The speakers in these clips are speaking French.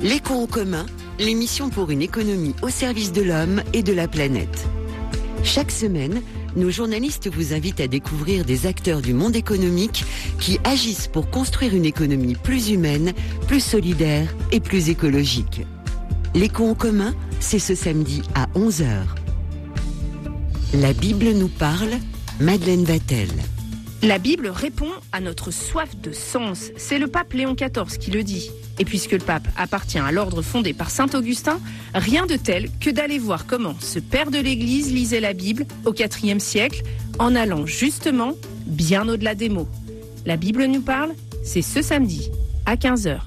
L'éco en commun, l'émission pour une économie au service de l'homme et de la planète. Chaque semaine, nos journalistes vous invitent à découvrir des acteurs du monde économique qui agissent pour construire une économie plus humaine, plus solidaire et plus écologique. L'éco en commun, c'est ce samedi à 11h. La Bible nous parle, Madeleine Vatel. La Bible répond à notre soif de sens. C'est le pape Léon XIV qui le dit. Et puisque le pape appartient à l'ordre fondé par saint Augustin, rien de tel que d'aller voir comment ce père de l'Église lisait la Bible au IVe siècle, en allant justement bien au-delà des mots. La Bible nous parle, c'est ce samedi à 15h.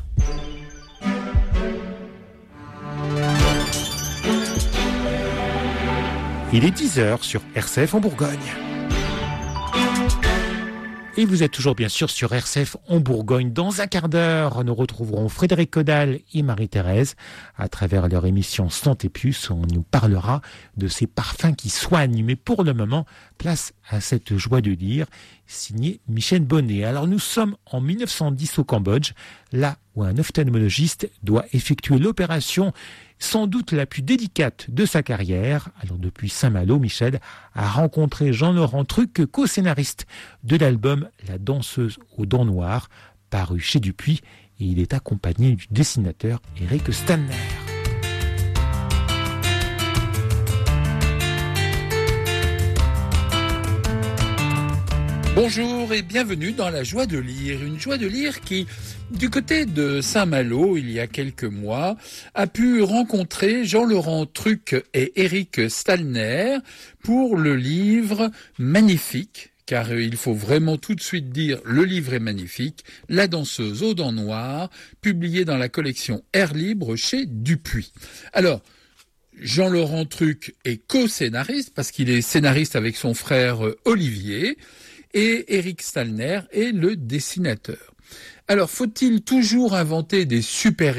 Il est 10h sur RCF en Bourgogne. Et vous êtes toujours bien sûr sur RCF en Bourgogne. Dans un quart d'heure, nous retrouverons Frédéric Caudal et Marie-Thérèse à travers leur émission Santé Plus. On nous parlera de ces parfums qui soignent. Mais pour le moment, place à cette joie de lire, signée Michel Bonnet. Alors nous sommes en 1910 au Cambodge, là où un ophtalmologiste doit effectuer l'opération sans doute la plus délicate de sa carrière. Alors depuis Saint-Malo, Michel a rencontré Jean-Laurent Truc, co-scénariste de l'album La danseuse aux dents noires, paru chez Dupuis, et il est accompagné du dessinateur Eric Stallner. Bonjour et bienvenue dans la joie de lire. Une joie de lire qui, du côté de Saint-Malo, il y a quelques mois, a pu rencontrer Jean-Laurent Truc et Eric Stallner pour le livre magnifique, car il faut vraiment tout de suite dire le livre est magnifique, La danseuse aux dents noires, publié dans la collection Air Libre chez Dupuis. Alors, Jean-Laurent Truc est co-scénariste, parce qu'il est scénariste avec son frère Olivier, et Eric Stallner est le dessinateur. Alors, faut-il toujours inventer des super-héros ?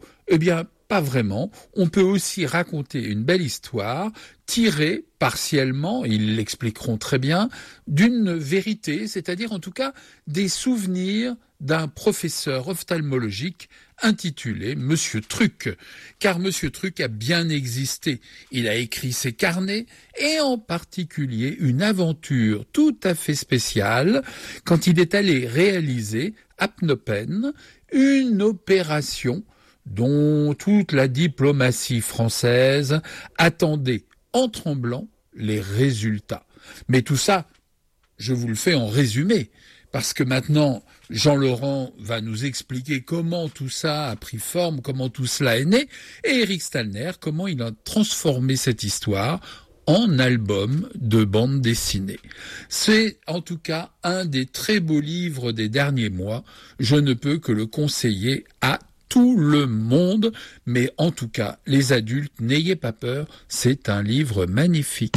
Eh bien, pas vraiment. On peut aussi raconter une belle histoire, tirée partiellement, ils l'expliqueront très bien, d'une vérité, c'est-à-dire en tout cas des souvenirs d'un professeur ophtalmologique intitulé Monsieur Truc, car Monsieur Truc a bien existé. Il a écrit ses carnets et en particulier une aventure tout à fait spéciale quand il est allé réaliser à Phnom Penh une opération dont toute la diplomatie française attendait en tremblant les résultats. Mais tout ça, je vous le fais en résumé, parce que maintenant, Jean-Laurent va nous expliquer comment tout ça a pris forme, comment tout cela est né, et Eric Stallner, comment il a transformé cette histoire en album de bande dessinée. C'est en tout cas un des très beaux livres des derniers mois. Je ne peux que le conseiller à tout le monde, mais en tout cas, les adultes, n'ayez pas peur, c'est un livre magnifique.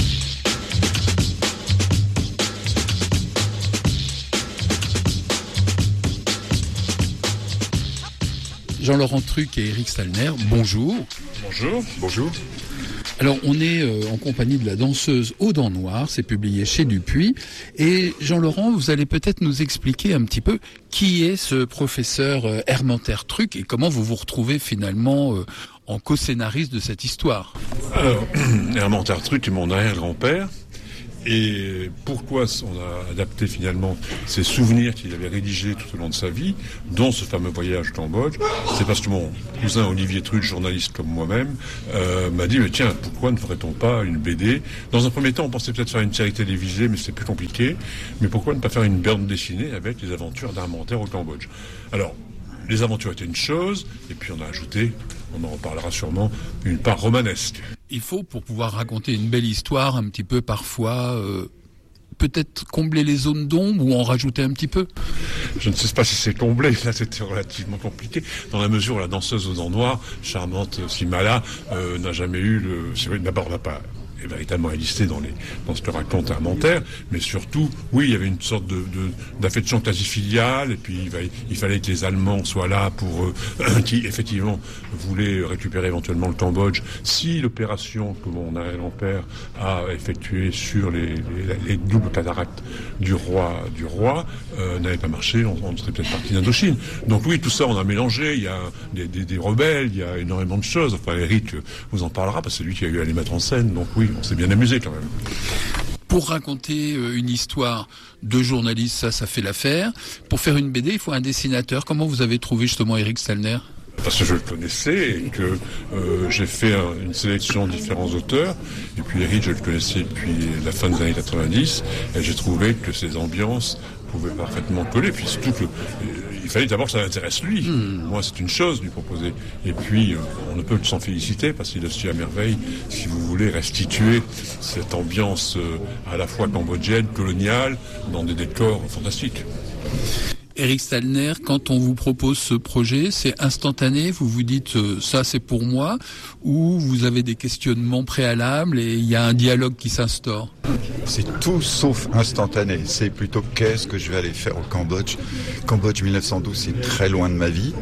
Jean-Laurent Truc et Eric Stallner, bonjour. Bonjour. Bonjour. Alors, on est en compagnie de La danseuse aux dents noires, c'est publié chez Dupuis. Et Jean-Laurent, vous allez peut-être nous expliquer un petit peu qui est ce professeur Hermantaire Truc et comment vous vous retrouvez finalement en co-scénariste de cette histoire. Alors, Hermantaire Truc est mon arrière-grand-père. Et pourquoi on a adapté finalement ces souvenirs qu'il avait rédigés tout au long de sa vie, dont ce fameux voyage au Cambodge, c'est parce que mon cousin Olivier Truc, journaliste comme moi-même, m'a dit, mais tiens, pourquoi ne ferait-on pas une BD ? Dans un premier temps, on pensait peut-être faire une série télévisée, mais c'est plus compliqué. Mais pourquoi ne pas faire une bande dessinée avec les aventures d'Hermantaire au Cambodge ? Alors, les aventures étaient une chose, et puis on a ajouté, on en reparlera sûrement, une part romanesque. Il faut, pour pouvoir raconter une belle histoire, un petit peu parfois, peut-être combler les zones d'ombre ou en rajouter un petit peu. Je ne sais pas si c'est comblé, là c'était relativement compliqué, dans la mesure où la danseuse aux dents noires, charmante Simala, n'a jamais eu d'abord n'a pas est véritablement listé dans ce raconte inventaire, mais surtout, oui, il y avait une sorte d'affection quasi filiale, et puis il fallait que les Allemands soient là pour qui effectivement voulaient récupérer éventuellement le Cambodge si l'opération que mon arrière-grand-père a effectuée sur les doubles cataractes du roi n'avait pas marché, on serait peut-être parti d'Indochine. Donc oui, tout ça on a mélangé, il y a des rebelles, il y a énormément de choses. Enfin, Eric vous en parlera parce que c'est lui qui a eu à les mettre en scène, donc oui, on s'est bien amusé quand même. Pour raconter une histoire de journaliste, ça fait l'affaire. Pour faire une BD, il faut un dessinateur. Comment vous avez trouvé justement Eric Stallner ? Parce que je le connaissais et que j'ai fait une sélection de différents auteurs. Et puis Eric, je le connaissais depuis la fin des années 90. Et j'ai trouvé que ses ambiances pouvaient parfaitement coller. Puis surtout il fallait d'abord que ça l'intéresse lui. Moi, c'est une chose de lui proposer. Et puis, on ne peut que s'en féliciter parce qu'il a su à merveille, si vous voulez, restituer cette ambiance à la fois cambodgienne, coloniale, dans des décors fantastiques. Eric Stallner, quand on vous propose ce projet, c'est instantané, vous vous dites ça c'est pour moi, ou vous avez des questionnements préalables et il y a un dialogue qui s'instaure? C'est tout sauf instantané, c'est plutôt qu'est-ce que je vais aller faire au Cambodge. Cambodge 1912, c'est très loin de ma vie.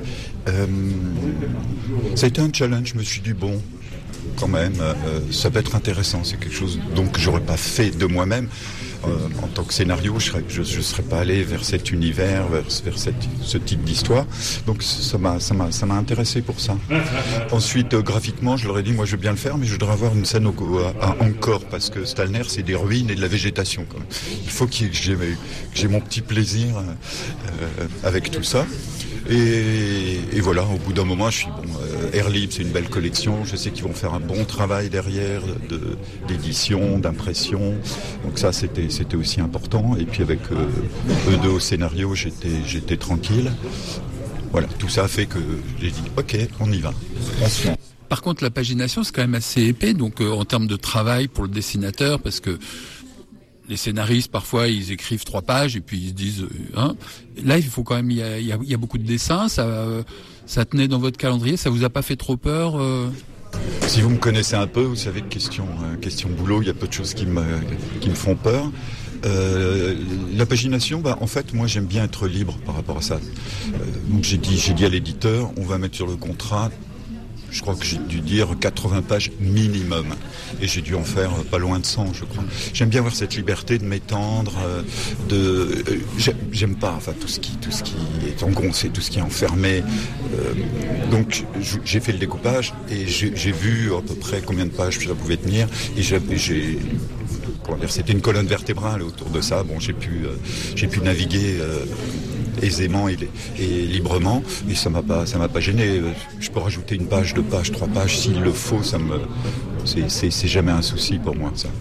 Ça a été un challenge, je me suis dit bon, quand même, ça peut être intéressant, c'est quelque chose donc que j'aurais pas fait de moi-même. En tant que scénario, je serais pas allé vers cet univers, vers ce type d'histoire. Donc ça m'a intéressé pour ça. Ensuite, graphiquement, je leur ai dit, moi je veux bien le faire, mais je voudrais avoir une scène à Angkor, parce que Stallner, c'est des ruines et de la végétation, quand même. Il faut que j'ai mon petit plaisir avec tout ça. Et voilà, au bout d'un moment, je suis bon. Air Libre, c'est une belle collection. Je sais qu'ils vont faire un bon travail derrière d'édition, d'impression. Donc ça, c'était aussi important. Et puis avec eux deux au scénario, j'étais tranquille. Voilà, tout ça a fait que j'ai dit, ok, on y va. On se lance. Par contre, la pagination, c'est quand même assez épais. Donc en termes de travail pour le dessinateur, parce que les scénaristes, parfois, ils écrivent 3 pages et puis ils se disent, Là, il faut quand même, il y a beaucoup de dessins. Ça tenait dans votre calendrier. Ça vous a pas fait trop peur Si vous me connaissez un peu, vous savez que question boulot, il y a peu de choses qui me font peur. La pagination, en fait, moi, j'aime bien être libre par rapport à ça. Donc j'ai dit à l'éditeur, on va mettre sur le contrat. Je crois que j'ai dû dire 80 pages minimum. Et j'ai dû en faire pas loin de 100, je crois. J'aime bien avoir cette liberté de m'étendre, j'aime pas, tout ce qui est engoncé, tout ce qui est enfermé. Donc, j'ai fait le découpage et j'ai vu à peu près combien de pages ça pouvait tenir. Et c'était une colonne vertébrale autour de ça. Bon, j'ai pu naviguer aisément et librement, mais ça m'a pas gêné. Je peux rajouter 1 page, 2 pages, 3 pages s'il le faut. C'est jamais un souci pour moi, ça.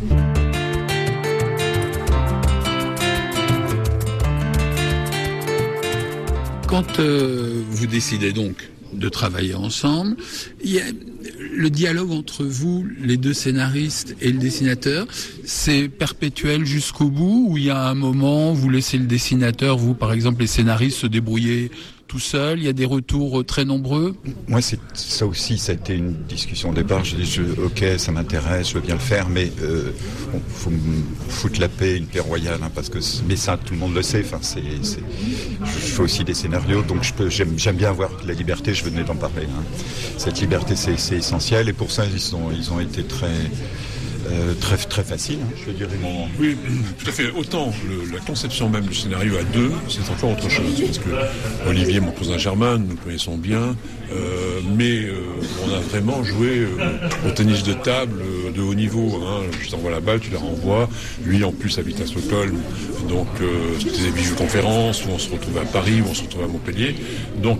Quand vous décidez donc de travailler ensemble, il y a le dialogue entre vous, les deux scénaristes et le dessinateur, c'est perpétuel jusqu'au bout, ou il y a un moment, vous laissez le dessinateur, vous par exemple les scénaristes, se débrouiller tout seul, il y a des retours très nombreux? Moi, ça aussi, ça a été une discussion au départ. J'ai dit, ok, ça m'intéresse, je veux bien le faire, mais faut me foutre la paix, une paix royale, mais ça, tout le monde le sait. Je fais aussi des scénarios, donc j'aime bien avoir la liberté. Je venais d'en parler. Cette liberté, c'est essentiel, et pour ça, ils ont été très facile, je veux dire. Oui, tout à fait. Autant la conception même du scénario à 2, c'est encore autre chose. Parce que Olivier, mon cousin germain, nous connaissons bien, mais on a vraiment joué au tennis de table de haut niveau. Je t'envoie la balle, tu la renvoies. Lui, en plus, habite à Stockholm, donc c'était des visioconférences où on se retrouvait à Paris, où on se retrouvait à Montpellier. Donc